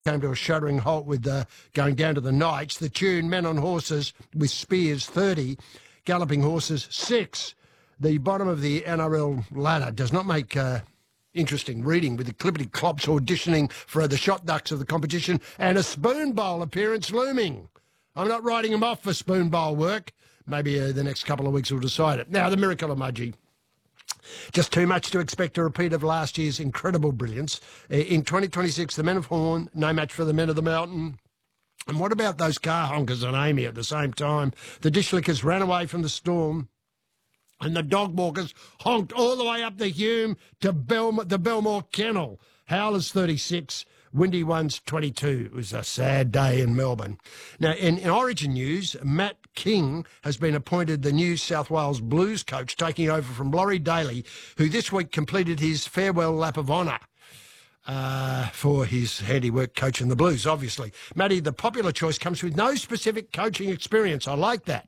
came to a shuddering halt with going down to the Knights. The tune, Men on Horses with Spears 30, Galloping Horses 6. The bottom of the NRL ladder does not make interesting reading, with the Clippity Clops auditioning for the shot ducks of the competition and a spoon bowl appearance looming. I'm not writing them off for spoon bowl work. Maybe the next couple of weeks will decide it. Now, the miracle emoji. Just too much to expect a repeat of last year's incredible brilliance. In 2026, the Men of Horn, no match for the Men of the Mountain. And what about those car honkers on Amy at the same time? The dishlickers ran away from the storm, and the dog walkers honked all the way up the Hume to the Belmore Kennel. Howlers 36, Windy Ones 22. It was a sad day in Melbourne. Now, in Origin news, Matt King has been appointed the New South Wales Blues coach, taking over from Laurie Daly, who this week completed his farewell lap of honour for his handiwork coaching the Blues, obviously. Matty, the popular choice comes with no specific coaching experience. I like that.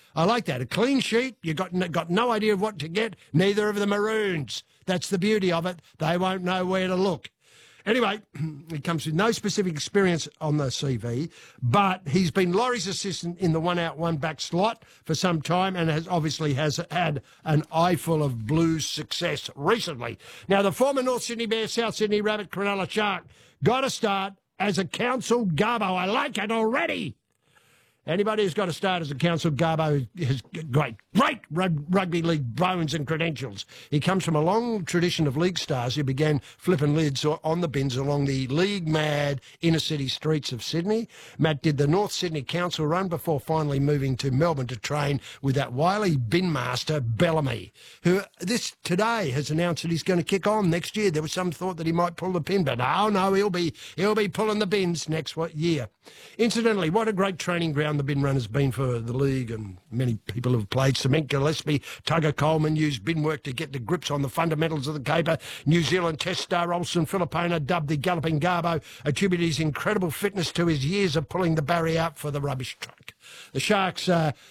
A clean sheet. You got no idea of what to get. Neither of the Maroons. That's the beauty of it. They won't know where to look. Anyway, he comes with no specific experience on the CV, but he's been Laurie's assistant in the one-out, one-back slot for some time and has had an eyeful of Blues success recently. Now, the former North Sydney Bear, South Sydney Rabbit, Cronulla Shark got to start as a council garbo. I like it already. Anybody who's got to start as a council garbo has great rugby league bones and credentials. He comes from a long tradition of league stars who began flipping lids on the bins along the league-mad inner-city streets of Sydney. Matt did the North Sydney Council run before finally moving to Melbourne to train with that wily bin master, Bellamy, who today has announced that he's going to kick on next year. There was some thought that he might pull the pin, but no, he'll be pulling the bins next year. Incidentally, what a great training ground the bin run has been for the league, and many people have played. Cement Gillespie, Tugger Coleman used bin work to get the grips on the fundamentals of the caper. New Zealand Test star Olsen Filipina, dubbed the Galloping Garbo, attributed his incredible fitness to his years of pulling the barrier out for the rubbish truck. The Sharks'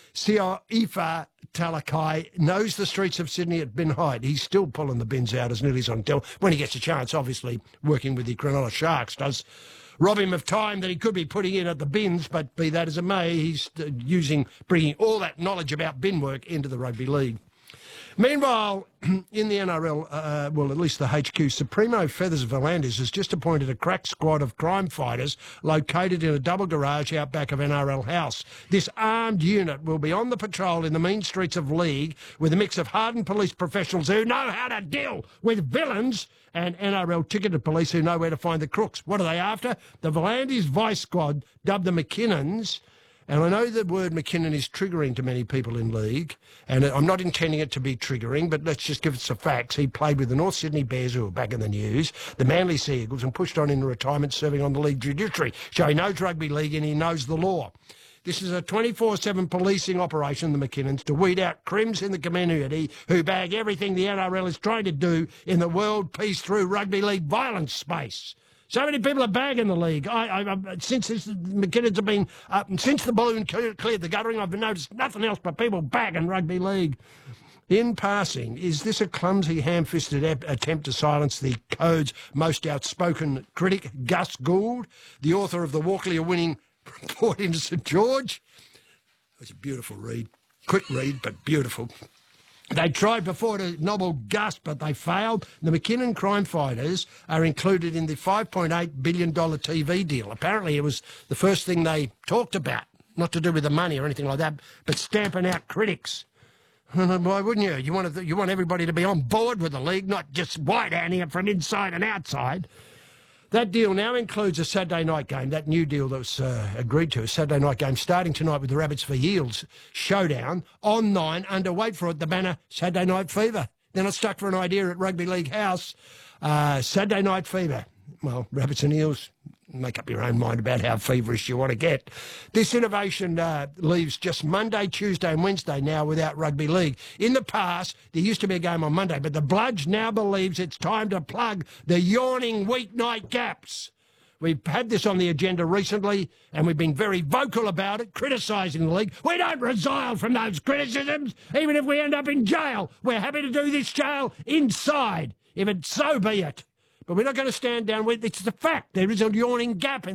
Siaifa Talakai knows the streets of Sydney at bin height. He's still pulling the bins out as nearly as on tell when he gets a chance, obviously, working with the Cronulla Sharks does rob him of time that he could be putting in at the bins, but be that as it may, he's bringing all that knowledge about bin work into the rugby league. Meanwhile, in the NRL, at least the HQ, Supremo Feathers Volandis has just appointed a crack squad of crime fighters located in a double garage out back of NRL House. This armed unit will be on the patrol in the mean streets of League with a mix of hardened police professionals who know how to deal with villains and NRL ticketed police who know where to find the crooks. What are they after? The Volandis Vice Squad, dubbed the McKinnons. And I know the word McKinnon is triggering to many people in League, and I'm not intending it to be triggering, but let's just give it some facts. He played with the North Sydney Bears, who are back in the news, the Manly Sea Eagles, and pushed on into retirement serving on the league judiciary. So he knows rugby league and he knows the law. This is a 24/7 policing operation, the McKinnons, to weed out crims in the community who bag everything the NRL is trying to do in the world peace through rugby league violence space. So many people are bagging the league. Since the McKinnons have been since the balloon cleared the guttering, I've noticed nothing else but people bagging rugby league. In passing, is this a clumsy, ham-fisted attempt to silence the Code's most outspoken critic, Gus Gould, the author of the Walkley-winning Report into St George? It was a beautiful read. Quick read, but beautiful. They tried before to nobble Gus, but they failed. The McKinnon crime fighters are included in the $5.8 billion TV deal. Apparently it was the first thing they talked about, not to do with the money or anything like that, but stamping out critics. Why wouldn't you? You want everybody to be on board with the league, not just white-handing it from inside and outside. That deal now includes a Saturday night game, that new deal that was agreed to, a Saturday night game starting tonight with the Rabbits for Yields showdown on 9 under, wait for it, the banner Saturday Night Fever. Then I stuck for an idea at Rugby League House, Saturday Night Fever. Well, Rabbits and Eels, make up your own mind about how feverish you want to get. This innovation leaves just Monday, Tuesday and Wednesday now without rugby league. In the past, there used to be a game on Monday, but the Bludge now believes it's time to plug the yawning weeknight gaps. We've had this on the agenda recently, and we've been very vocal about it, criticising the league. We don't resile from those criticisms, even if we end up in jail. We're happy to do this jail inside, if it so be it. But we're not going to stand down with it. It's the fact. There is a yawning gap in